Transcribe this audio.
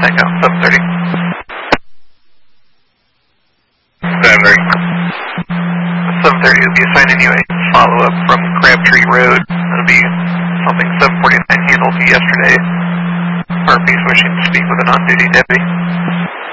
Tango, 730. 730 will be assigning you a follow-up from Crabtree Road. That'll be something 749 handled yesterday. RP's wishing to speak with an on-duty deputy.